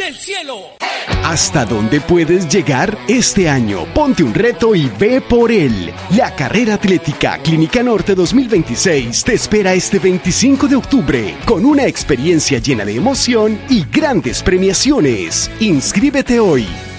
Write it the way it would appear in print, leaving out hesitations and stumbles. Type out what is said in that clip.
del cielo. ¿Hasta dónde puedes llegar este año? Ponte un reto y ve por él. La carrera atlética Clínica Norte 2026 te espera este 25 de octubre con una experiencia llena de emoción y grandes premiaciones. Inscríbete hoy.